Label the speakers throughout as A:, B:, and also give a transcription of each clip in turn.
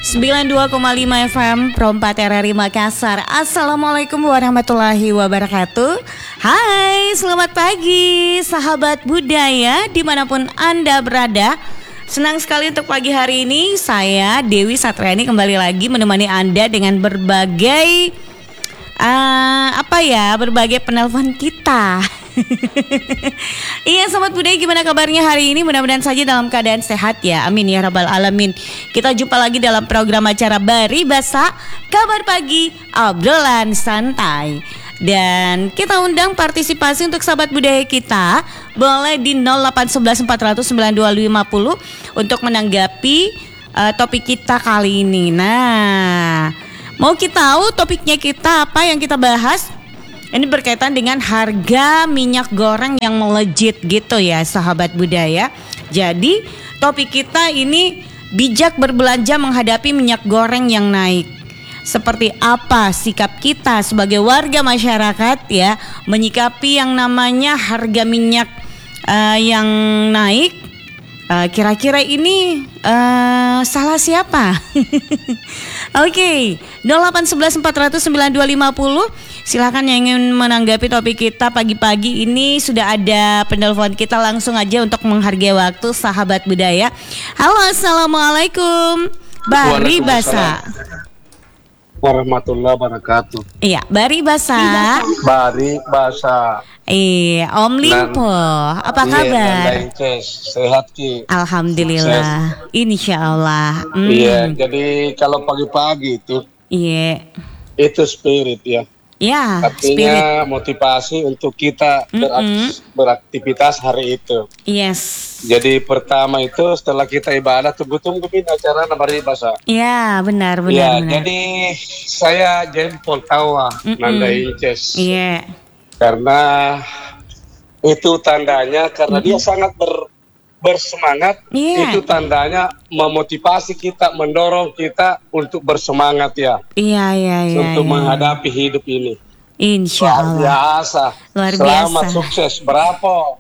A: 92,5 FM Pro 4 RRI Makassar. Assalamualaikum warahmatullahi wabarakatuh. Hai, selamat pagi sahabat budaya dimanapun Anda berada. Senang sekali untuk pagi hari ini saya Dewi Satriani kembali lagi menemani Anda dengan berbagai berbagai penelpon kita. Iya sobat budaya, gimana kabarnya hari ini? Mudah-mudahan saja dalam keadaan sehat ya, amin ya rabbal alamin. Kita jumpa lagi dalam program acara Bari Basa Kabar Pagi Obrolan Santai. Dan kita undang partisipasi untuk sahabat budaya kita. Boleh di 0811 400 9250 untuk menanggapi topik kita kali ini. Nah, mau kita tahu topiknya kita apa yang kita bahas? Ini berkaitan dengan harga minyak goreng yang melejit gitu ya sahabat budaya. Jadi topik kita ini bijak berbelanja menghadapi minyak goreng yang naik. Seperti apa sikap kita sebagai warga masyarakat ya menyikapi yang namanya harga minyak yang naik. Kira-kira ini salah siapa? Oke, 0811 400 9250. Silakan yang ingin menanggapi topik kita pagi-pagi ini. Sudah ada penelpon kita, langsung aja untuk menghargai waktu sahabat budaya. Halo, assalamualaikum. Bari Basa.
B: Warahmatullahi wabarakatuh.
A: Iya, Bari Basa.
B: Bari Basa.
A: Om Limpo, apa kabar?
B: Sehat Ki.
A: Alhamdulillah, insya Allah.
B: Iya, jadi kalau pagi-pagi itu, itu spirit ya.
A: Ya,
B: artinya
A: spirit.
B: Motivasi untuk kita beraktivitas hari itu.
A: Yes.
B: Jadi pertama itu setelah kita ibadah tunggu-tunggu acara Bari Basa.
A: Ya, benar.
B: Ya, jadi saya jempol tawa Nanda Inces.
A: Iya.
B: Karena itu tandanya karena dia sangat bersemangat. Itu tandanya memotivasi kita, mendorong kita untuk bersemangat ya.
A: Iya.
B: Untuk menghadapi hidup ini.
A: Insya Allah.
B: Luar biasa. Selamat sukses. Bravo.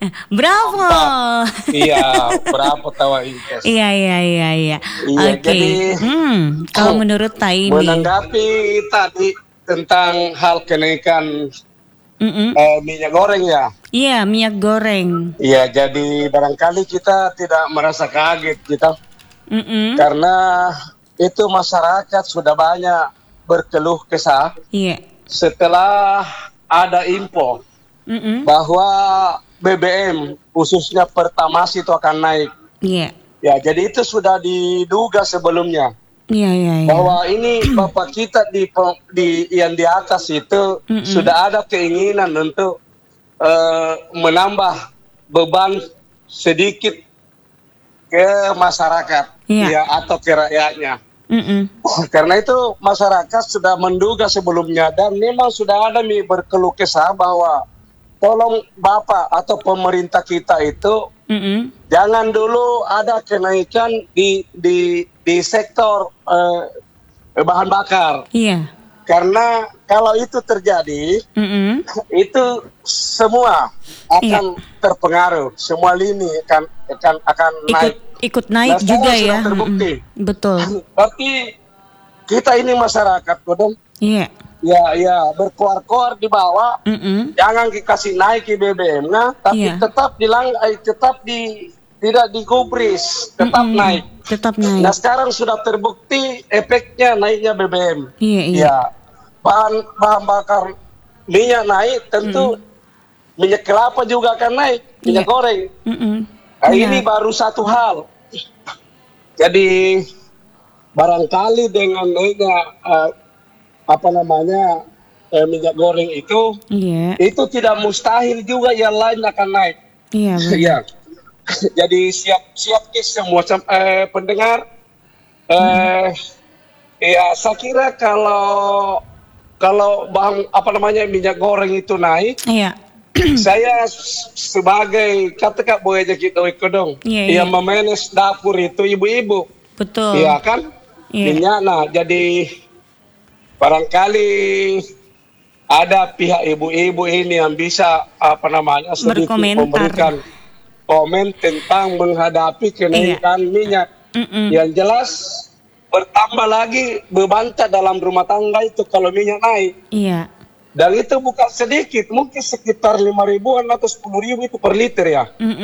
B: Iya, bravo tawa Inces.
A: Iya. Oke.
B: Jadi,
A: kalau menurut Taimi
B: menanggapi tadi tentang hal kenaikan minyak goreng ya.
A: Iya, minyak goreng.
B: Iya, jadi barangkali kita tidak merasa kaget kita. Karena itu masyarakat sudah banyak berkeluh kesah.
A: Iya.
B: Setelah ada info bahwa BBM khususnya Pertamax itu akan naik.
A: Iya.
B: Ya, jadi itu sudah diduga sebelumnya.
A: Iya.
B: Bahwa ini Bapak kita di yang di atas itu sudah ada keinginan untuk menambah beban sedikit ke masyarakat ya atau ke rakyatnya. Karena itu masyarakat sudah menduga sebelumnya dan memang sudah ada berkeluh kesah bahwa tolong Bapak atau pemerintah kita itu jangan dulu ada kenaikan di sektor bahan bakar. Iya. Karena kalau itu terjadi, itu semua akan terpengaruh. Semua lini akan naik.
A: Ikut naik juga ya.
B: Terbukti.
A: Betul.
B: Berarti kita ini masyarakat, Kodong.
A: Iya.
B: Ya, berkoar-koar di bawah. Jangan dikasih naik ke BBM-nya, tapi tidak digubris, tetap naik. Nah, sekarang sudah terbukti efeknya naiknya BBM. Iya. Ya, bahan bakar minyak naik, tentu minyak kelapa juga akan naik, minyak goreng. Nah, ini baru satu hal. Jadi barangkali dengan naiknya minyak goreng itu tidak mustahil juga yang lain akan naik. Iya. Jadi siap semua pendengar. Ya, saya kira kalau minyak goreng itu naik, saya sebagai katakan boleh kita dong, yang memanage dapur itu ibu-ibu.
A: Betul.
B: Iya kan? Minyak. Nah, jadi barangkali ada pihak ibu-ibu ini yang bisa sedikit memberikan komen tentang menghadapi kenaikan minyak. Yang jelas bertambah lagi beban dalam rumah tangga itu kalau minyak naik.
A: Iya.
B: Dan itu bukan sedikit, mungkin sekitar 5 ribuan atau 10 ribu itu per liter ya.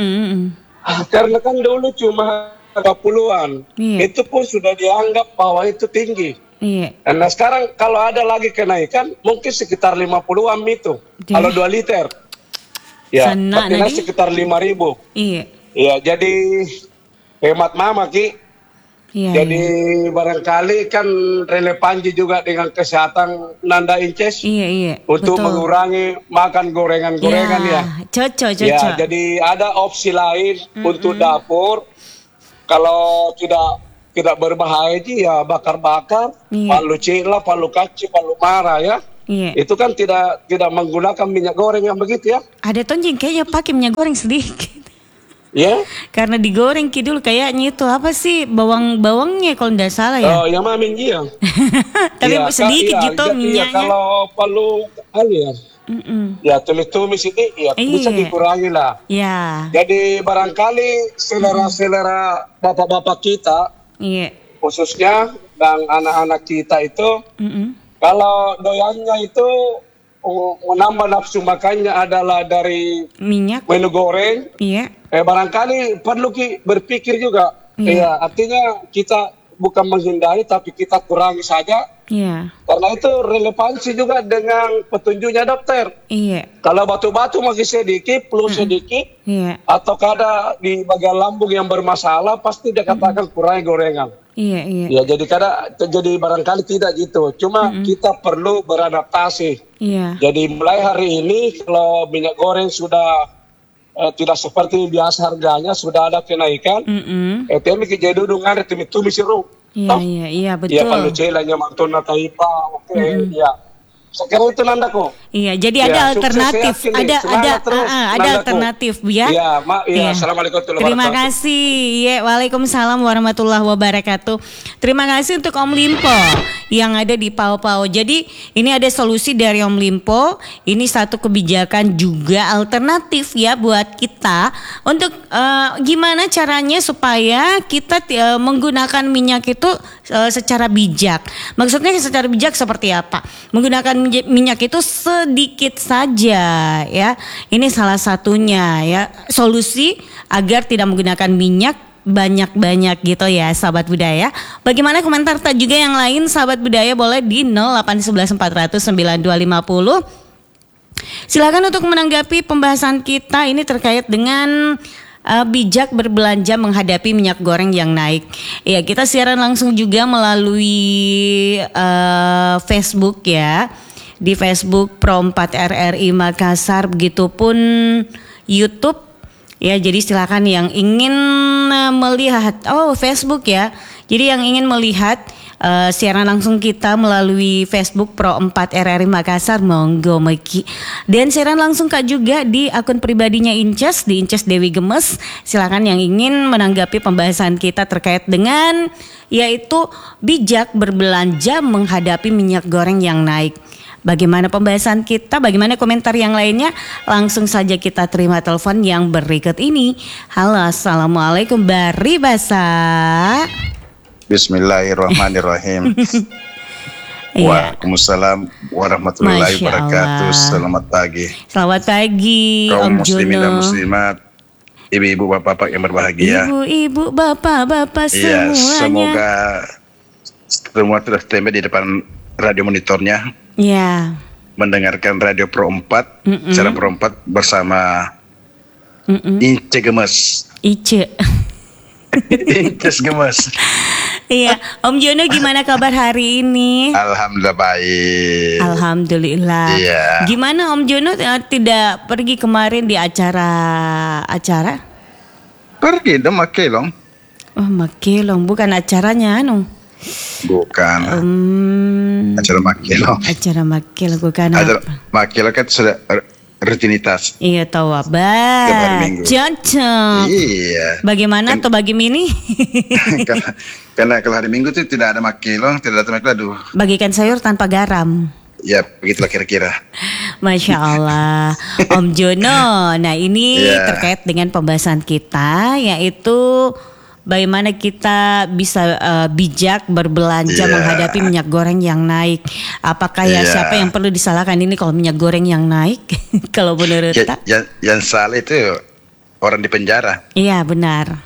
B: Karena kan dulu cuma 30-an, itu pun sudah dianggap bahwa itu tinggi. Iya. Nah sekarang kalau ada lagi kenaikan, mungkin sekitar 50-an itu, kalau 2 liter. Ya, tapi sekitar 5 ribu. Iya. Ya, jadi hemat mama Ki. Iya, jadi barangkali kan relevansi juga dengan kesehatan Nanda Inces.
A: Iya,
B: untuk betul. Mengurangi makan gorengan-gorengan ya.
A: Cocok.
B: Ya, jadi ada opsi lain untuk dapur. Kalau tidak berbahaya ya bakar-bakar, palu cila, palu kaci, palu mara ya. Iya. Itu kan tidak menggunakan minyak goreng yang begitu ya.
A: Ada tonjing kayaknya pakai minyak goreng sedikit.
B: Ya?
A: Karena digoreng dulu kayaknya itu apa sih bawangnya kalau tidak salah ya.
B: Oh, yang mamin iya.
A: Tapi ya, sedikit gitu minyaknya.
B: Kalau palu ya. Ya tumis-tumis ini ya bisa dikurangi lah.
A: Ya.
B: Jadi barangkali selera-selera bapak-bapak kita, khususnya dan anak-anak kita itu, kalau doyannya itu menambah nafsu makannya adalah dari
A: minyak,
B: menu goreng.
A: Iya.
B: Barangkali perlu berpikir juga. Iya. Artinya kita bukan menghindari tapi kita kurangi saja.
A: Iya.
B: Karena itu relevansi juga dengan petunjuknya dokter.
A: Iya.
B: Kalau batu-batu masih sedikit, flu sedikit, atau ada di bagian lambung yang bermasalah, pasti dia katakan kurangi gorengan.
A: Iya.
B: Ya, jadi barangkali tidak gitu. Cuma kita perlu beradaptasi. Iya. Jadi mulai hari ini kalau minyak goreng sudah tidak seperti biasa harganya, sudah ada kenaikan. Temi kejadian ngar tumis siru.
A: Iya, betul.
B: Ya kalau celanya mantona taipa, oke, ya. Sekarang itu Nandaku.
A: Iya, jadi ada alternatif, ada alternatif ya.
B: Iya, Assalamualaikum warahmatullahi wabarakatuh.
A: Terima kasih. Ya, Waalaikumsalam warahmatullahi wabarakatuh. Terima kasih untuk Om Limpo yang ada di Pau-Pau. Jadi ini ada solusi dari Om Limpo. Ini satu kebijakan juga alternatif ya buat kita untuk gimana caranya supaya kita menggunakan minyak itu secara bijak. Maksudnya secara bijak seperti apa? Menggunakan minyak itu sedikit saja ya. Ini salah satunya ya, solusi agar tidak menggunakan minyak banyak-banyak gitu ya sahabat budaya. Bagaimana komentar tak juga yang lain sahabat budaya, boleh di 08114009250. Silakan untuk menanggapi pembahasan kita ini terkait dengan bijak berbelanja menghadapi minyak goreng yang naik. Ya, kita siaran langsung juga melalui Facebook ya. Di Facebook Pro 4 RRI Makassar, begitupun YouTube ya. Jadi silakan yang ingin melihat Facebook ya. Jadi yang ingin melihat siaran langsung kita melalui Facebook Pro 4 RRI Makassar, monggo meki. Dan siaran langsung Kak juga di akun pribadinya Inces, di Inces Dewi Gemes. Silakan yang ingin menanggapi pembahasan kita terkait dengan yaitu bijak berbelanja menghadapi minyak goreng yang naik. Bagaimana pembahasan kita, bagaimana komentar yang lainnya? Langsung saja kita terima telepon yang berikut ini. Halo, Assalamualaikum Bari Basa.
B: Bismillahirrahmanirrahim. Waalaikumsalam warahmatullahi wabarakatuh. Selamat pagi.
A: Selamat pagi
B: kaum
A: Om
B: muslimin
A: Jono
B: dan muslimat, ibu-ibu bapak-bapak yang berbahagia.
A: Ibu-ibu bapak-bapak semuanya.
B: Semoga semua sudah standby di depan radio monitornya.
A: Ya.
B: Mendengarkan Radio Pro 4, Cara Pro 4 bersama Ince Gemes.
A: Inces
B: Gemes.
A: Iya, Om Jono gimana kabar hari ini?
B: Alhamdulillah baik.
A: Alhamdulillah.
B: Iya.
A: Gimana Om Jono tidak pergi kemarin di acara?
B: Pergi dong Makelong.
A: Oh, Makelong bukan acaranya
B: Bukan. Acara Makelong.
A: Acara Makelong bukan
B: Acara
A: apa?
B: Makelong kan sudah rutinitas.
A: Iya tahu abah. Cocok.
B: Iya.
A: Bagaimana atau bagaimana?
B: Karena kalau hari Minggu itu tidak ada Makelong, tidak ada Makelong. Aduh.
A: Bagikan sayur tanpa garam.
B: Ya begitulah kira-kira.
A: Masya Allah. Om Jono. Nah ini terkait dengan pembahasan kita yaitu bagaimana kita bisa bijak berbelanja menghadapi minyak goreng yang naik. Apakah siapa yang perlu disalahkan ini kalau minyak goreng yang naik? Kalau menurut
C: yang salah itu orang di penjara.
A: Iya benar.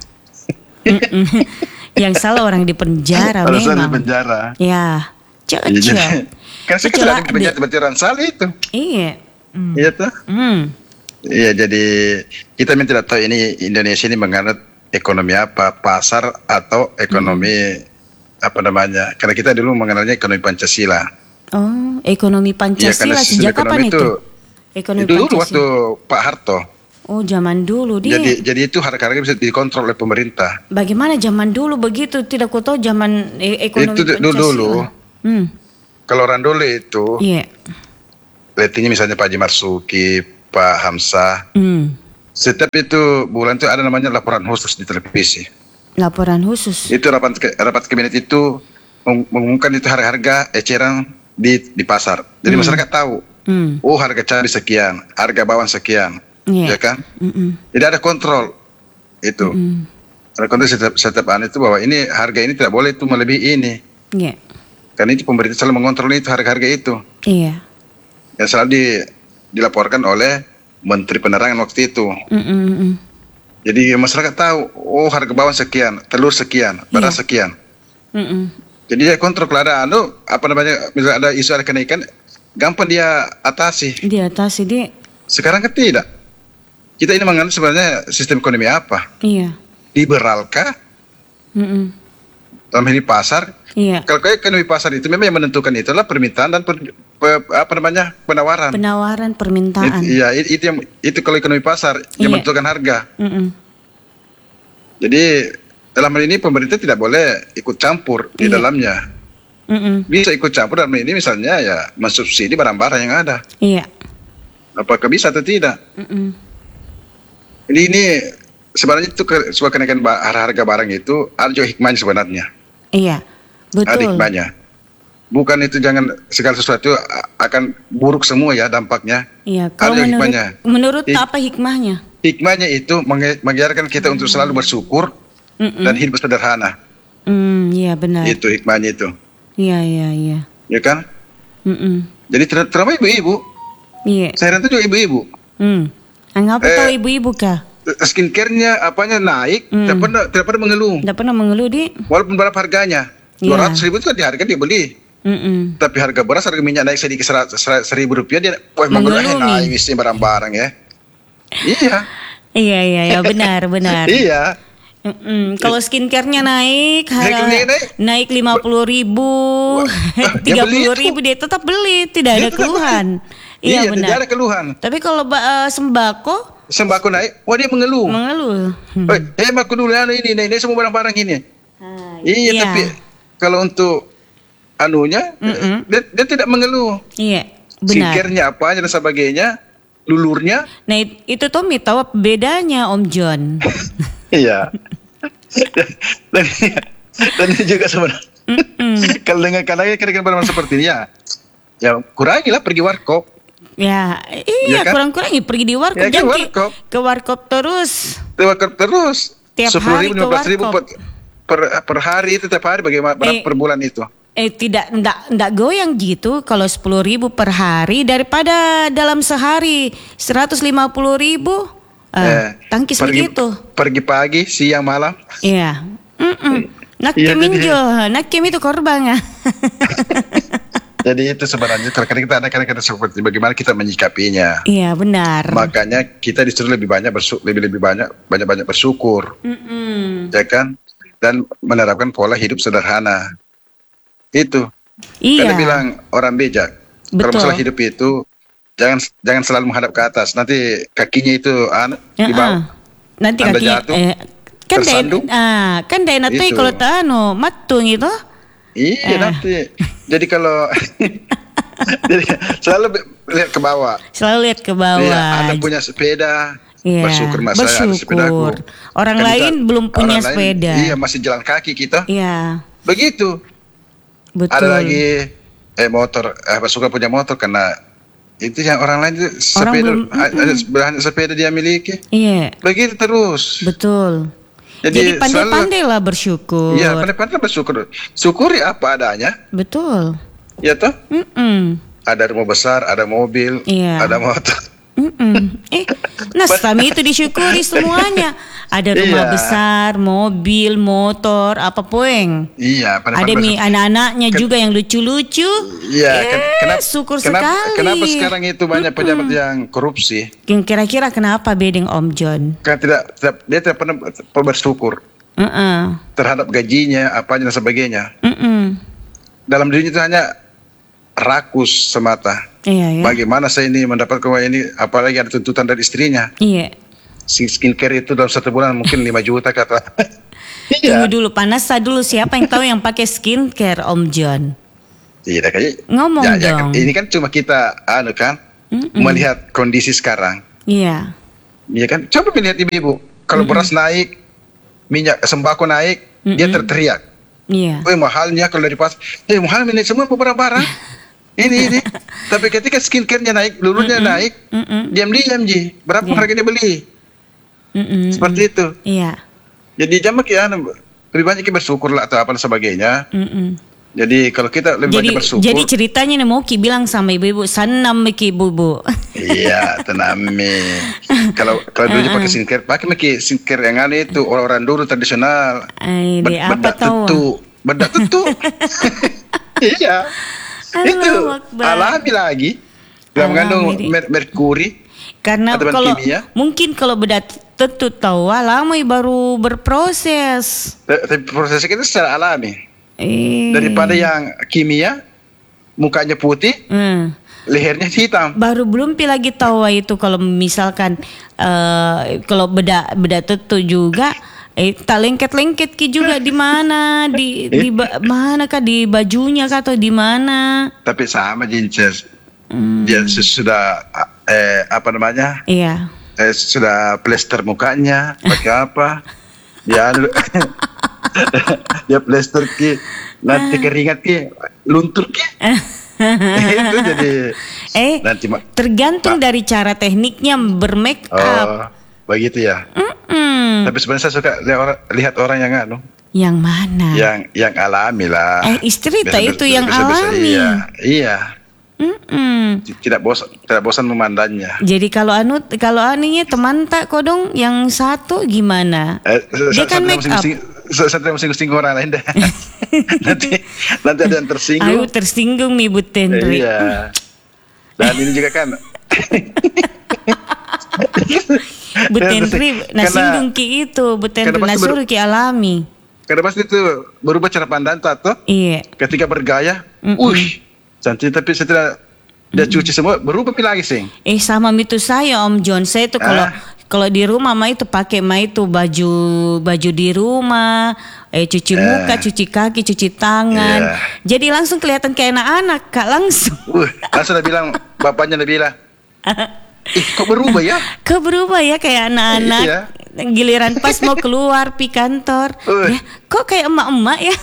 A: Yang salah orang di penjara memang.
C: Orang di penjara.
A: Ya, cocok.
C: Kan sekarang di penjara berarti orang salah itu.
A: Iya.
C: Iya tuh. Iya, jadi kita memang tidak tahu ini Indonesia ini menganut ekonomi apa, pasar atau ekonomi apa namanya? Karena kita dulu mengenalnya ekonomi Pancasila.
A: Oh, ekonomi Pancasila ya, sejak kapan itu?
C: Ekonomi dulu Pancasila. Waktu Pak Harto.
A: Oh, zaman dulu dia.
C: Jadi itu harga-harga bisa dikontrol oleh pemerintah.
A: Bagaimana zaman dulu begitu? Tidak ku tahu zaman ekonomi
C: itu
A: Pancasila.
C: Dulu. Kalau orang dulu itu. Iya. Ratingnya misalnya Pak Haji Marzuki, Pak Hamzah. Setiap itu bulan itu ada namanya laporan khusus di televisi. Laporan khusus. Itu rapat kabinet itu mengumumkan itu harga-harga eceran di pasar. Jadi masyarakat tahu. Oh, harga cabai sekian, harga bawang sekian. Ya kan? Jadi ada kontrol itu. Ada kontrol setiap anu itu bahwa ini harga ini tidak boleh itu melebihi ini. Iya. Karena itu pemerintah selalu mengontrol itu harga-harga itu. Iya. Yang selalu dilaporkan oleh Menteri Penerangan waktu itu. Jadi masyarakat tahu, oh harga bawang sekian, telur sekian, beras sekian. Jadi dia kontrol kalau ada misalnya ada isu ada kenaikan, gampang dia atasi. Sekarang kan tidak. Kita ini menganut sebenarnya sistem ekonomi apa? Iya. Liberalkah? Dalam ini pasar. Iya. Kalau ekonomi pasar itu memang yang menentukan itulah permintaan dan penawaran. Penawaran permintaan. Iya, itu kalau ekonomi pasar yang menentukan harga. Jadi dalam hal ini pemerintah tidak boleh ikut campur di dalamnya. Bisa ikut campur dalam hal ini misalnya ya mensubsidi barang-barang yang ada. Iya. Apakah bisa atau tidak? Jadi ini sebenarnya itu sebuah kenaikan harga barang itu ada juga hikmahnya sebenarnya. Iya, betul. Ada hikmahnya. Bukan itu jangan segala sesuatu akan buruk semua ya dampaknya. Iya. Kalau menurut apa hikmahnya? Hikmahnya itu mengajarkan kita untuk selalu bersyukur dan hidup sederhana. Iya benar. Itu hikmahnya itu. Iya. Ya kan? Jadi terutama ibu-ibu. Iya. Saya rasa juga ibu-ibu. Apa tahu ibu-ibu kah? Skincare-nya apanya naik, tidak pernah mengeluh. Tidak pernah mengeluh di. Walaupun berapa harganya, 200.000 itu kan di harga dia beli. Tapi harga beras, harga minyak naik sedikit Rp1.000 dia, mengeluh naik mesti barang-barang ya. Iya. Iya benar. Iya. Kalau skincare-nya naik 50.000, 30.000 dia tetap beli, tidak ada keluhan. Iya benar. Tidak ada keluhan. Tapi kalau sembako naik, wah dia mengeluh. Aku dulu ini semua barang-barang ini. Iya, tapi kalau untuk anunya, dia tidak mengeluh. Iya, benar. Skincare-nya apanya dan sebagainya, lulurnya. Nah itu Tommy tahu bedanya Om John. Iya. Dan ini juga sebenarnya. Kalau dengan kadang-kadang barang seperti ini ya kurangilah pergi warkop. Ya, iya kan? Kurang-kurangi pergi di warkop. Ya, jangan ke warkop terus. Tiap 10.000, 15.000 per hari itu tiap hari bagaimana per bulan itu? Tidak goyang gitu kalau 10.000 per hari daripada dalam sehari 150.000. Tangkis begitu. Pergi pagi, siang, malam. Iya. Nakim itu korban ya. Jadi itu sebenarnya kadang-kadang kita ada seperti bagaimana kita menyikapinya. Iya benar. Makanya kita disuruh lebih banyak bersyukur, ya kan? Dan menerapkan pola hidup sederhana. Itu. Iya. Karena bilang orang bijak. Kalau masalah hidup itu jangan selalu menghadap ke atas. Nanti kakinya itu di bawah. Nanti kakinya jatuh, tersandung. Kan daerah itu kalau matung itu. Iya nanti. Jadi kalau selalu lihat ke bawah. Anda punya sepeda, bersyukur mas saya ada sepedaku. Orang kan lain belum punya sepeda. Iya masih jalan kaki kita. Iya. Begitu. Betul. Ada lagi motor, bersyukur punya motor karena itu yang orang lain itu sepeda dia miliki. Iya. Begitu terus. Betul.
A: Jadi pandai-pandailah bersyukur.
C: Iya, pandai-pandai bersyukur. Syukuri apa adanya.
A: Betul.
C: Ya toh? Ada rumah besar, ada mobil, ada motor.
A: Sami itu disyukuri semuanya. Ada rumah besar, mobil, motor, apa poeng.
C: Iya.
A: Ada anak-anaknya juga yang lucu-lucu.
C: Iya.
A: Syukur sekali.
C: Kenapa sekarang itu banyak pejabat yang korupsi?
A: Kira-kira kenapa bedeng Om John?
C: Karena dia tidak pernah bersyukur terhadap gajinya, apanya dan sebagainya. Dalam dirinya itu hanya rakus semata. Iya. Bagaimana saya ini mendapat keuangan ini, apalagi ada tuntutan dari istrinya. Iya. Skincare itu dalam 1 bulan mungkin 5 juta kata.
A: Tunggu dulu, panas dulu, siapa yang tahu yang pakai skincare Om John?
C: Iya, kayaknya.
A: Ngomong dong.
C: Ini kan cuma kita melihat kondisi sekarang.
A: Iya.
C: Iya kan? Coba melihat ibu-ibu, kalau beras naik, minyak sembako naik, dia terteriak.
A: Iya.
C: Mahalnya kalau dari pas, mahal ini semua beberapa barang. Ini. Tapi ketika skincare-nya naik, lulunya naik, diam-diam Ji, berapa harganya beli? Seperti itu.
A: Iya.
C: Jadi jamak ya, lebih banyak kita bersyukur lah atau apa dan sebagainya. Jadi kalau kita lebih banyak bersyukur.
A: Jadi ceritanya nih mau Ki bilang sama ibu-ibu, sanam Ki ibu-ibu.
C: Iya, tenami. Kalau dulu pakai skincare yang aneh itu orang dulu tradisional. Bedak tentu. Iya. Itu alami lagi. Tidak mengandung merkuri.
A: Karena kalau bedak tentu tahu lama baru berproses.
C: Tapi prosesnya itu secara alami. Daripada yang kimia, mukanya putih, lehernya hitam.
A: Baru belum lagi tahu itu kalau misalkan kalau bedak tentu juga tak lengket-lengket Ki juga di mana di mana kah, di bajunya kah atau di mana? Tapi
C: sama Jinces. Dia sudah apa namanya?
A: Iya.
C: Sudah plester mukanya pakai apa? Dia plester Ki, nanti keringat Ki, luntur Ki. Itu jadi
A: nanti tergantung dari cara tekniknya bermake up.
C: Oh, begitu ya. Tapi sebenarnya saya suka lihat orang yang
A: Yang mana?
C: Yang alami lah.
A: Istri itu yang alami.
C: Iya. Tidak bosan memandangnya.
A: Jadi kalau aninya teman tak kodong yang satu gimana? Dia kan make up.
C: Saya tidak singgung orang lain deh. nanti ada yang tersinggung.
A: Ayo tersinggung nih Bu Tendri.
C: Iya. Dan ini juga kan.
A: Bu Tendri nasinggung Ki itu, Bu Tendri nasuruh Ki alami.
C: Karena pasti itu berubah cara pandang tuh.
A: Iya.
C: Ketika bergaya, cantik, tapi setelah dia cuci semua berubah lagi sih.
A: Sama itu saya Om John, saya tuh kalau di rumah itu pakai itu baju di rumah, cuci muka, cuci kaki, cuci tangan. Jadi langsung kelihatan kayak anak-anak Kak langsung.
C: Langsung udah bilang, bapaknya udah bilang, kok berubah ya?
A: Kok berubah ya kayak anak-anak.
C: Iya.
A: Giliran pas mau keluar pi kantor, kok kayak emak-emak ya?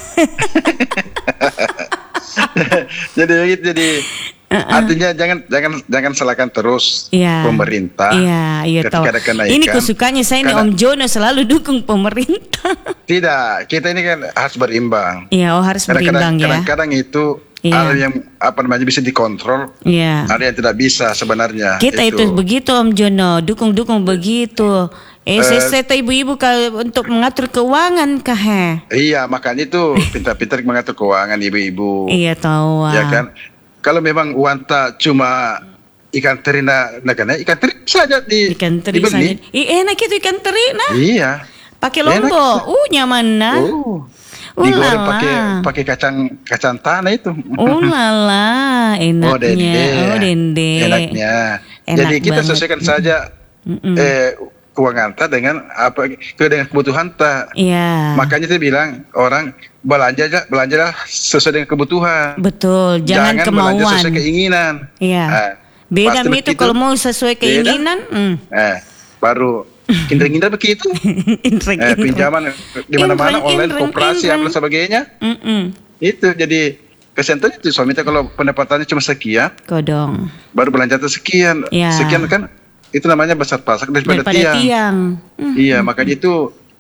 C: jadi artinya jangan salahkan terus pemerintah.
A: Iya
C: ketika ada kenaikan.
A: Ini kesukaannya saya nih Om Jono selalu dukung pemerintah.
C: Tidak, kita ini kan harus berimbang.
A: Iya, harus berimbang ya.
C: Kadang-kadang itu ada yang bisa dikontrol. Ada yang tidak bisa sebenarnya.
A: Kita itu begitu Om Jono, dukung begitu. Saya ibu-ibu untuk mengatur keuangan kah?
C: Iya, makanya itu pintar-pintar mengatur keuangan ibu-ibu.
A: Iya tahu.
C: Ya kan. Kalau memang uang tak cuma ikan teri ikan teri saja dibeli.
A: Enak itu ikan teri nah.
C: Iya.
A: Pakai lombok. Nyaman nah.
C: Digoreng pakai kacang tanah itu.
A: Lala, enaknya.
C: Dende. Enaknya. Jadi kita sesuaikan saja keuangan ta dengan kebutuhan ta.
A: Iya.
C: Makanya saya bilang orang belanjalah sesuai dengan kebutuhan.
A: Betul, jangan kemauan.
C: Belanja sesuai keinginan.
A: Iya. Beda itu kalau mau sesuai keinginan.
C: Baru indra-indra begitu. Pinjaman di mana-mana online, koperasi apa sebagainya. Itu jadi kesentuh itu suami kalau pendapatannya cuma sekian.
A: Kodong.
C: Baru belanja sekian. Sekian kan itu namanya besar pasak daripada tiang.
A: Iya,
C: makanya itu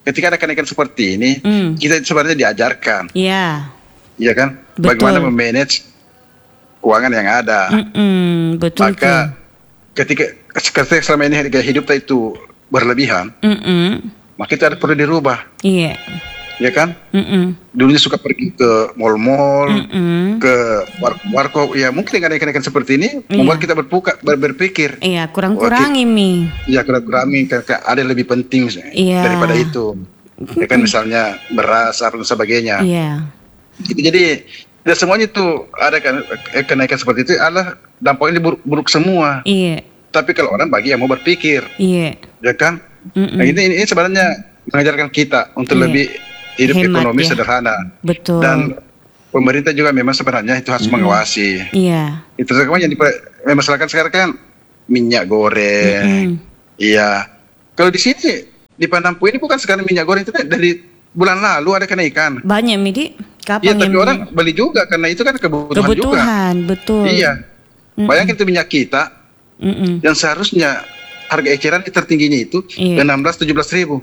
C: ketika ada kenaikan seperti ini, kita sebenarnya diajarkan.
A: Iya.
C: Iya kan?
A: Betul.
C: Bagaimana memanage keuangan yang ada.
A: Betul.
C: Maka ketika selama ini gaya hidup itu berlebihan, maka itu ada perlu dirubah.
A: Iya.
C: Ya kan? Dulunya suka pergi ke mall-mall, ke warkop. Ya mungkin dengan kenaikan seperti ini membuat kita berpikir.
A: Iya, kurang-kurangi Mi.
C: Iya, kurang-kurangi. Ada yang lebih penting daripada itu. Ya kan, misalnya beras dan sebagainya.
A: Iya.
C: Jadi tidak semuanya itu ada kenaikan seperti itu adalah dampaknya buruk semua.
A: Iya.
C: Tapi kalau orang bagi yang mau berpikir.
A: Iya.
C: Ya kan? Nah, ini sebenarnya mengajarkan kita untuk lebih hidup hemat, ekonomi sederhana.
A: Betul.
C: Dan pemerintah juga memang sebenarnya itu harus mengawasi.
A: Iya.
C: Itu semuanya masyarakat sekarang kan minyak goreng. Iya. Kalau di sini di Panampu ini bukan sekarang minyak goreng itu dari bulan lalu ada kenaikan.
A: Banyak Midi. Kapan?
C: Iya, tapi orang beli juga karena itu kan kebutuhan juga.
A: Betul.
C: Iya. Bayangin itu minyak kita yang seharusnya harga eceran tertingginya itu 16-17 ribu.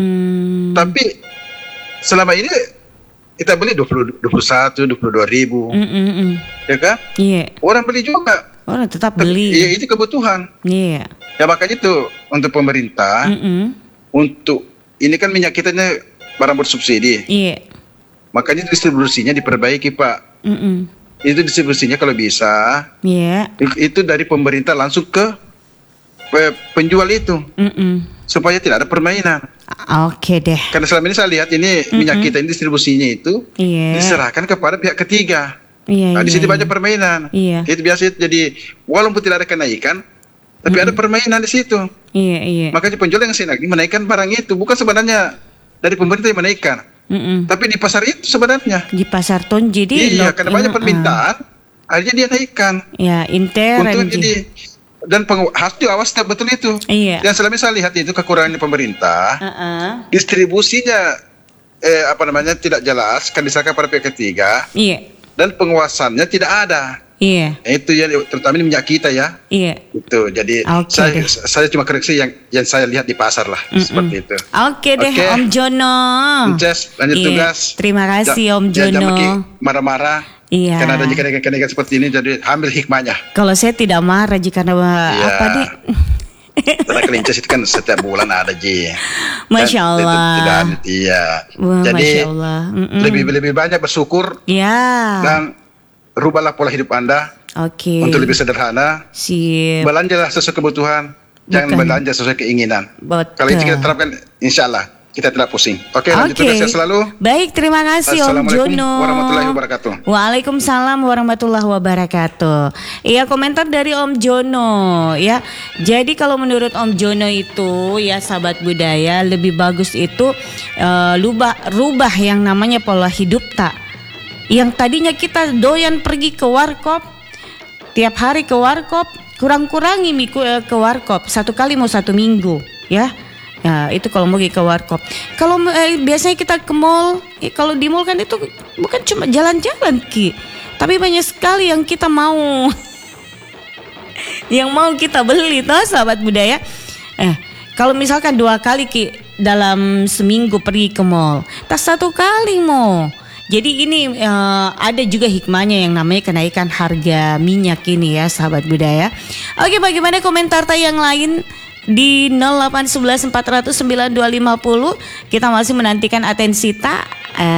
C: Tapi selama ini kita beli 21, 22 ribu. Ya kan?
A: Iya.
C: Orang beli juga.
A: Orang tetap beli.
C: Iya, itu kebutuhan.
A: Iya.
C: Ya makanya itu untuk pemerintah, untuk ini kan minyak kita ini barang bersubsidi.
A: Iya.
C: Makanya distribusinya diperbaiki, Pak. Itu distribusinya kalau bisa.
A: Iya.
C: Itu dari pemerintah langsung ke penjual itu. Supaya tidak ada permainan.
A: Oke deh.
C: Karena selama ini saya lihat ini minyak kita ini distribusinya itu diserahkan kepada pihak ketiga. Nah, di sini banyak permainan. Itu biasa jadi walaupun tidak ada kenaikan, tapi ada permainan di situ.
A: Iya.
C: Makanya penjual yang sini menaikkan barang itu bukan sebenarnya dari pemerintah yang menaikkan, tapi di pasar itu sebenarnya.
A: Di pasar ton jadi.
C: Iya, karena banyak permintaan, akhirnya dia naikkan.
A: Ya, intern.
C: Untuk jadi dan harus diawas betul itu.
A: Iya.
C: Dan selama saya lihat itu kekurangannya pemerintah, distribusinya tidak jelas, kan diserahkan pada pihak ketiga.
A: Iya.
C: Dan penguasannya tidak ada.
A: Iya.
C: Itu ya, terutama ini minyak kita ya.
A: Iya.
C: Itu jadi saya cuma koreksi yang saya lihat di pasar lah seperti itu.
A: Oke deh, Om Jono.
C: Lanjut tugas.
A: Terima kasih Om Jono.
C: Jangan marah-marah.
A: Iya.
C: Karena ada kenaikan seperti ini, jadi ambil hikmahnya.
A: Kalau saya tidak marah jika apa nih?
C: Karena kelinci itu kan setiap bulan ada Ji.
A: Masya Allah.
C: Iya.
A: Jadi
C: lebih banyak bersyukur.
A: Ya.
C: Dan rubahlah pola hidup Anda.
A: Oke.
C: Untuk lebih sederhana.
A: Sip.
C: Belanjalah sesuai kebutuhan. Jangan belanja sesuai keinginan.
A: Betul.
C: Kalau itu kita terapkan, insya Allah kita tidak pusing. Oke, lanjut tugas saya selalu.
A: Baik, terima kasih Om Jono.
C: Assalamualaikum warahmatullahi wabarakatuh.
A: Waalaikumsalam warahmatullahi wabarakatuh. Iya, komentar dari Om Jono ya. Jadi kalau menurut Om Jono itu ya sahabat budaya, lebih bagus itu rubah yang namanya pola hidup tak. Yang tadinya kita doyan pergi ke warkop, tiap hari ke warkop, kurang-kurangi ke warkop 1 kali mau 1 minggu ya. Ya itu kalau mau ke warkop. Kalau biasanya kita ke mall, kalau di mall kan itu bukan cuma jalan-jalan Ki, tapi banyak sekali yang kita mau yang mau kita beli toh sahabat budaya. Kalau misalkan 2 kali Ki dalam seminggu pergi ke mall, tak 1 kali mau. Jadi ini ada juga hikmahnya yang namanya kenaikan harga minyak ini ya sahabat budaya. Oke, bagaimana komentar yang lain? Di 0811 400 9250 kita masih menantikan atensi tak.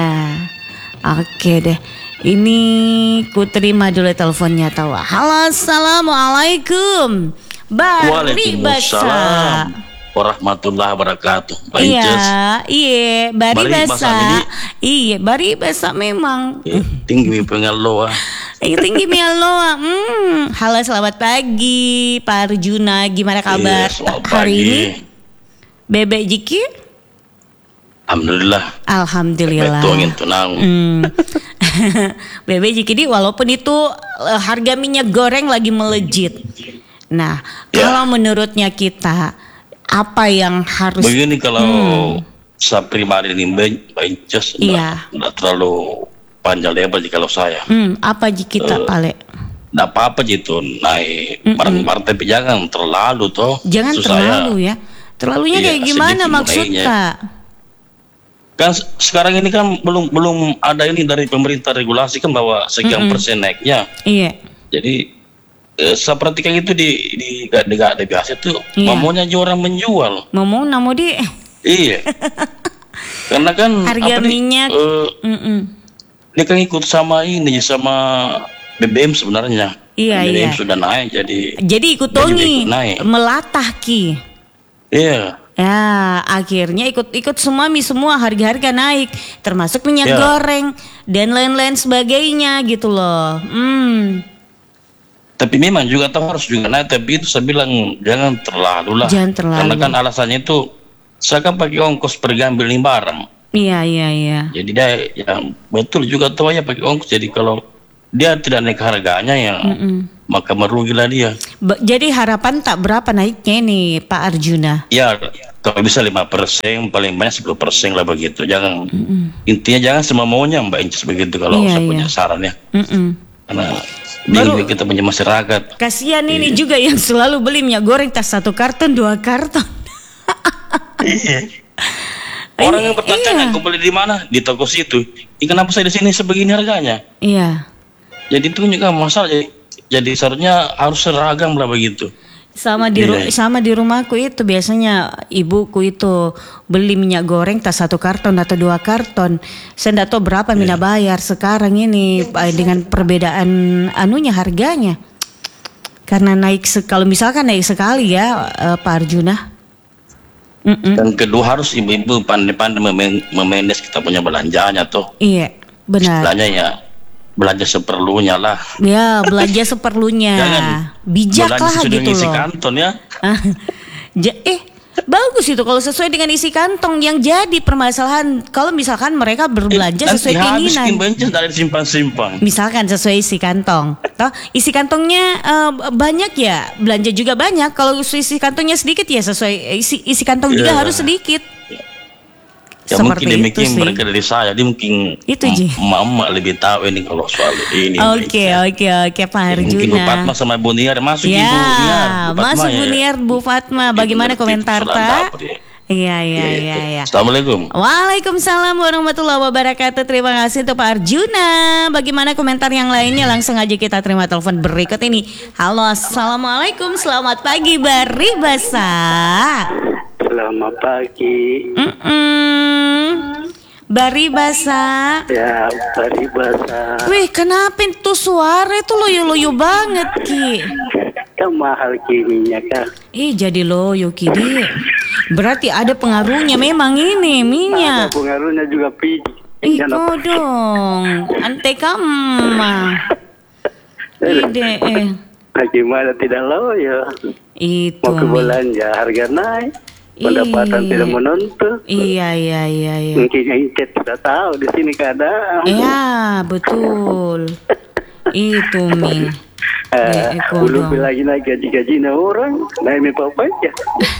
A: Oke deh. Ini ku terima dulu teleponnya tahu. Halo, assalamualaikum.
D: Waalaikumsalam warahmatullahi wabarakatuh.
A: Iya, bari basa. Iya, bari basa memang.
D: Tinggi pengaloa.
A: Tinggi mialoa. Halo, selamat pagi Pak Arjuna. Gimana kabar hari ini? Bebek Jiki? Alhamdulillah.
D: Betongin tunang.
A: Bebek Jiki walaupun itu harga minyak goreng lagi melejit. Nah, kalau menurutnya kita apa yang harus
D: begini kalau saya pribadi ini bencos enggak terlalu panjang lebar kalau saya.
A: Apa kita Pale?
D: Enggak apa-apa gitu naik barang-barang tapi jangan terlalu toh.
A: Jangan terlalu ya. Terlalunya kayak gimana maksudnya?
D: Kan sekarang ini kan belum ada ini dari pemerintah regulasi kan bahwa sekian persen naiknya.
A: Iya.
D: Jadi seperti kayak gitu di ada biasa tuh maunya orang menjual.
A: Mau di.
D: Iya. Karena kan
A: harga minyak.
D: Dia kan ikut sama BBM sebenarnya.
A: Iya,
D: BBM sudah naik
A: jadi ikut Tony melatah Ki.
D: Iya.
A: Ya, akhirnya ikut semua harga-harga naik, termasuk minyak goreng dan lain-lain sebagainya gitu loh.
D: Tapi memang juga harus juga naik, tapi itu saya bilang jangan terlalu lah. Karena kan alasannya itu saya kan pakai ongkos pergi ambil nih barang.
A: Iya.
D: Jadi dia betul juga tuh ya pakai ongkos. Jadi kalau dia tidak naik harganya maka merugilah dia.
A: Jadi harapan tak berapa naiknya nih Pak Arjuna?
D: Ya, kalau bisa 5%, paling banyak 10% lah begitu. Jangan intinya jangan semua maunya Mbak Inces begitu kalau saya punya saran ya. Karena bingung kita punya masyarakat.
A: Kasihan ini juga yang selalu beli minyak goreng tas 1 karton 2 karton.
D: Orang yang bertanya, aku beli di mana? Di toko situ. Kenapa saya di sini sebegini harganya?
A: Iya.
D: Jadi itu juga masalah. Jadi seharusnya harus seragam lah begitu.
A: Sama di rumahku itu biasanya ibuku itu beli minyak goreng tas 1 karton atau 2 karton. Saya tidak tahu berapa Mina bayar sekarang ini dengan perbedaan harganya. Karena kalau misalkan naik sekali ya Pak Arjuna.
D: Dan kedua harus ibu-ibu pandai-pandai memanage kita punya belanjanya tuh.
A: Iya, benar.
D: Belanja seperlunya lah.
A: Ya, belanja seperlunya. Bijak lah gitu loh.
D: Isi kantong ya.
A: Bagus itu kalau sesuai dengan isi kantong. Yang jadi permasalahan kalau misalkan mereka berbelanja sesuai keinginan.
D: Dari simpan-simpan.
A: Misalkan sesuai isi kantong. Isi kantongnya banyak ya, belanja juga banyak. Kalau isi kantongnya sedikit ya sesuai isi kantong juga harus sedikit.
D: Ya seperti mungkin demikian mereka dari saya, dia mungkin
A: itu
D: mama lebih tahu ini kalau soal ini.
A: Oke Pak Arjuna.
D: Mungkin Bu Fatma sama Bu Niar masuk
A: ya, masuk Bu Niar, Bu Fatma. Bagaimana komentar tak? Iya.
D: Assalamualaikum.
A: Waalaikumsalam warahmatullahi wabarakatuh. Terima kasih untuk Pak Arjuna. Bagaimana komentar yang lainnya? Langsung aja kita terima telepon berikut ini. Halo, assalamualaikum. Selamat pagi Bari Basa.
E: Selamat pagi.
A: Bari Basa.
E: Ya, Bari Basa.
A: Wih, kenapa tuh suara itu loyo-loyo banget Ki?
E: Kan mahal kininya kan.
A: Jadi loyo Ki di. Berarti ada pengaruhnya memang ini minyak.
E: Ada pengaruhnya juga piji.
A: Iko dong, ante kama.
E: Gimana tidak loyo?
A: Itu.
E: Mau ke belanja harga naik. Pendapatan tidak menentu.
A: Iya.
E: Mungkin Incet sudah tahu di sini keadaan.
A: Iya, betul. Itu Min.
E: Belum lagi naik gaji-gajinya orang, naik apa aja.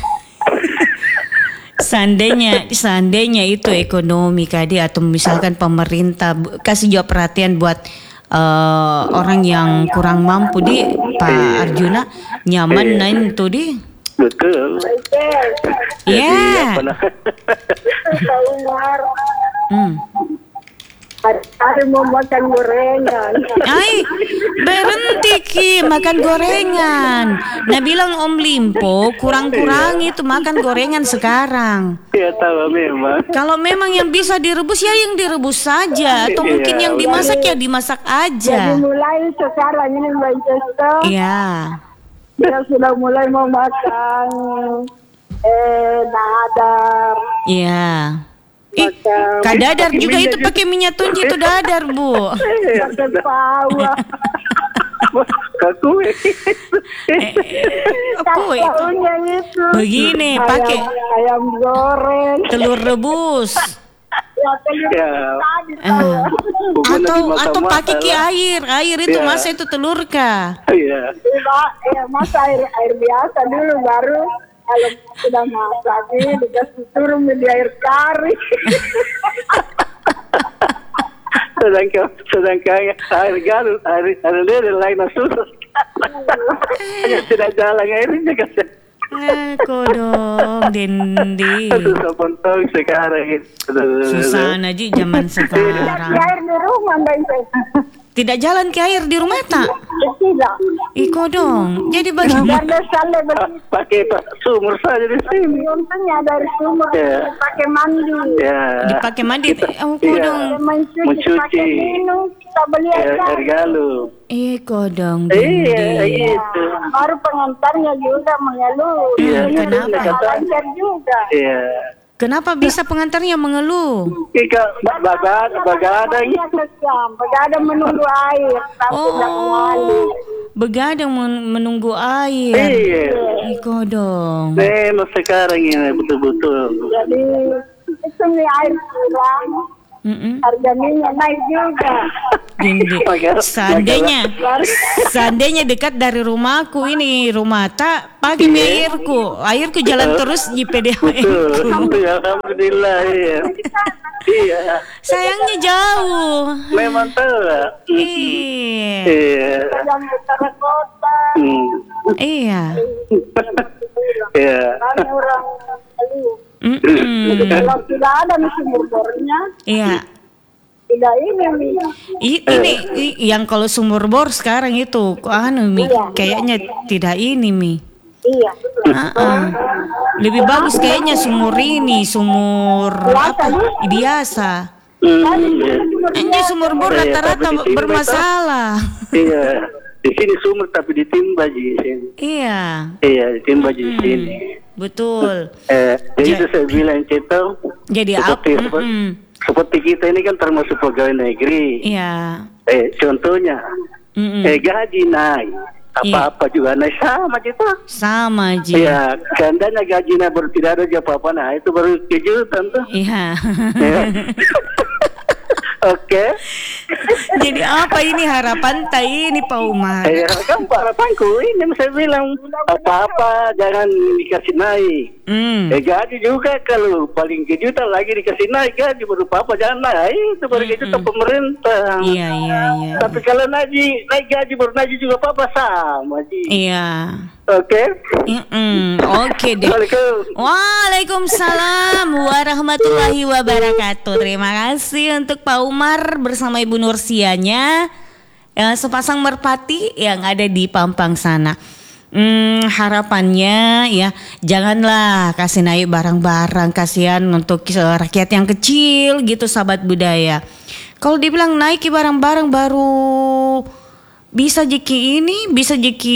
A: Seandainya itu ekonomi Kadi atau misalkan pemerintah kasih juga perhatian buat orang yang kurang mampu di Pak Arjuna nyaman naik tuh di.
E: Betul.
A: Iya.
F: Hari mau makan gorengan.
A: Berhenti Ki makan gorengan. Nah bilang Om Limpo kurang-kurang itu makan gorengan sekarang.
E: Ya tahu memang.
A: Kalau memang yang bisa direbus ya yang direbus saja. Atau mungkin yang dimasak ya dimasak aja.
F: Jadi mulai sekarang ini Mbak Jessica.
A: Iya.
F: Dia sudah mulai mau makan dadar.
A: Iya. Kak Dadar juga itu pakai minyak tunji itu dadar Bu.
F: Makan pawah.
E: Kue.
A: Begini pakai
F: ayam goreng,
A: telur rebus. Atau pakai air itu masa itu telur kah?
E: Iya.
F: Masa air biasa dulu baru kalau sudah masak ini dikasih turun di air kari.
E: sedangkan air galon air lele lain susah. Tidak jalan airnya kasih.
A: Kodong Dendi.
E: Aduh, sepontong sekarang itu.
A: Susah aja zaman sekarang.
F: Air di rumah,
A: Tidak jalan ke air di rumah tak?
F: Tidak.
A: Iko dong. Jadi bagaimana?
E: Pakai sumur saja di sini.
F: Untungnya dari sumur dipakai mandi.
A: Dipakai mandi. Oh, kodong.
E: Mencuci.
F: Pakai minum. Kita beli
E: air galon.
A: Kodong.
E: Iya, itu.
F: Baru pengantarnya juga mengeluh.
E: Iya,
A: kenapa?
F: Lancar juga.
E: Iya.
A: Kenapa bisa pengantarnya mengeluh?
E: Begadang.
F: Begadang menunggu air.
A: Begadang menunggu air.
E: Iya.
A: Iko dong.
E: Memang sekarang ini betul-betul.
F: Jadi itu nih air kurang. Harga minyak naik juga.
A: Seandainya dekat dari rumahku ini rumah tak pagi airku jalan terus di PDAM.
E: Alhamdulillah iya.
A: Sayangnya jauh.
E: Memang tuh.
A: Iya. Iya.
F: Orang kalau tidak ada sumur bornya,
A: iya.
F: Tidak ini.
A: Ini yang kalau sumur bor sekarang itu, kayaknya tidak ini Mi.
F: Iya.
A: Lebih bagus kayaknya sumur apa biasa. Ini sumur bor rata-rata bermasalah.
E: Iya. Di sini sumur tapi ditimba di sini.
A: Iya.
E: Iya, ditimba di sini.
A: Betul.
E: Jadi itu saya bilang kita.
A: Jadi
E: seperti kita ini kan termasuk pegawai negeri.
A: Iya.
E: Contohnya, gaji naik, apa-apa juga naik sama kita.
A: Sama aja.
E: Ya, seandainya gaji naik baru tidak ada apa-apa, nah itu baru kejutan tuh.
A: Iya.
E: Oke.
A: Jadi apa ini harapan ini Pak Umar?
E: Ya kan harapanku ini saya bilang apa-apa jangan dikasih naik. Gaji juga kalau paling kejutan lagi dikasih naik gaji baru apa jangan naik itu baru kejutan pemerintah.
A: Iya.
E: Tapi kalau naik gaji baru naik juga apa sama sih.
A: Iya.
E: Oke.
A: Oke deh. Waalaikumsalam warahmatullahi wabarakatuh. Terima kasih untuk Pak Umar bersama Ibu Nursianya, sepasang merpati yang ada di Pampang sana. Harapannya ya janganlah kasih naik barang-barang, kasihan untuk rakyat yang kecil gitu sahabat budaya. Kalau dibilang naik barang-barang baru bisa bisa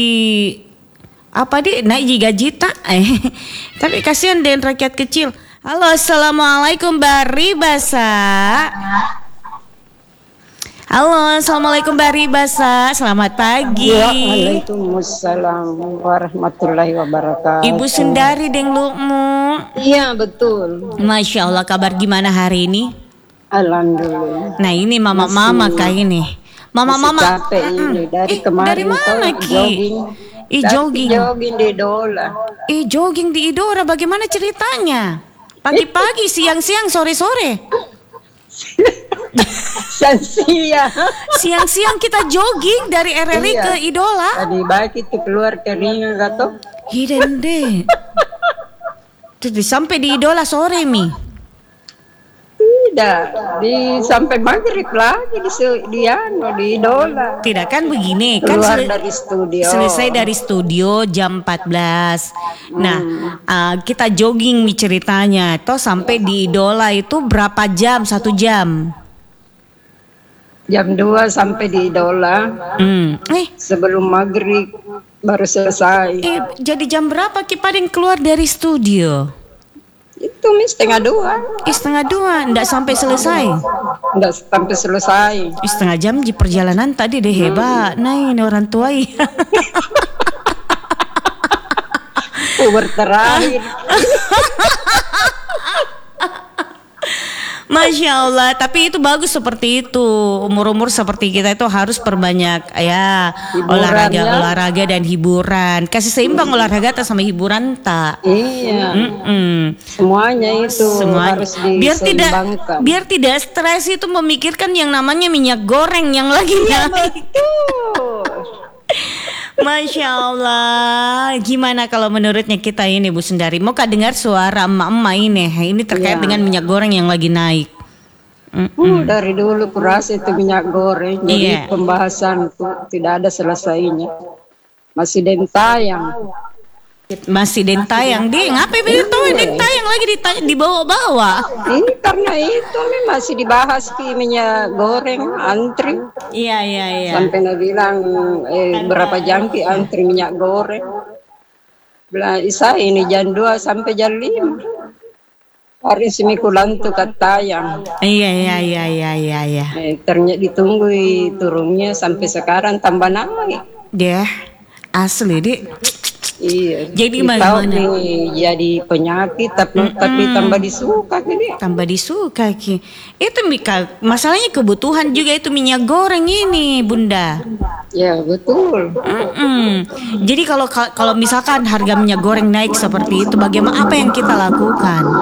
A: apa naik gaji tak tapi kasihan dengan rakyat kecil. Halo, assalamualaikum Bari Basa. Halo, assalamualaikum Bari Basa. Selamat pagi.
G: Waalaikumsalam warahmatullahi wabarakatuh.
A: Ibu Sundari Deng Lukmu.
G: Iya betul.
A: Masya Allah, kabar gimana hari ini?
G: Alhamdulillah.
A: Nah ini mama kayak ini. Mama.
G: Capek ini dari kemarin.
A: Dari mana Ki? Jogging
G: di Idola.
A: Jogging di Idola, bagaimana ceritanya? Pagi-pagi, siang-siang, sore-sore. Siang-siang kita jogging dari RRI ke Idola.
G: Tadi baik itu keluar keringat kata.
A: Hidden deh. Sampai di Idola sore Mi.
G: Tidak, sampai maghrib lagi di Idola.
A: Tidak kan begini, kan
G: dari studio.
A: Selesai dari studio jam 14. Nah, kita jogging nih ceritanya. Toh sampai di Idola itu berapa jam? 1 jam.
G: Jam 2 sampai di Idola. Sebelum maghrib baru selesai.
A: Jadi jam berapa Ki Pading keluar dari studio?
G: Itu 1:30.
A: 1:30, enggak sampai selesai.
G: Enggak sampai selesai.
A: 1/2 jam di perjalanan tadi deh hebat. Nah, ini orang tua ya.
G: Uber terakhir.
A: Masya Allah, tapi itu bagus seperti itu. Umur-umur seperti kita itu harus perbanyak olahraga dan hiburan. Kasih seimbang olahraga sama hiburan tak?
G: Iya. Semuanya itu harus diseimbangkan.
A: Biar tidak stres itu memikirkan yang namanya minyak goreng yang lagi naik. Masya Allah. Gimana kalau menurutnya kita ini Bu Sundari? Mau dengar suara emak-emak ini terkait dengan minyak goreng yang lagi naik.
G: Dari dulu kurasa itu minyak goreng. Jadi pembahasan itu tidak ada selesainya. Masih dentayang. Di
A: ngapain dentayang lagi dibawa-bawa?
G: Ini karena itu masih dibahas di minyak goreng antri.
A: Iya.
G: Sampai bilang berapa jam antri minyak goreng. Bilang saya ini jam 2 sampai jam 5. Hari semikulan tuh katayang.
A: Iya.
G: Ternyata ditunggu turunnya sampai sekarang tambah naik.
A: Deh, asli deh.
G: Iya.
A: Jadi bagaimana?
G: Jadi penyakit tapi tambah disuka jadi.
A: Tambah disuka Ki. Itu Mika, masalahnya kebutuhan juga itu minyak goreng ini, Bunda.
G: Ya, betul.
A: Jadi kalau misalkan harga minyak goreng naik seperti itu, bagaimana apa yang kita lakukan?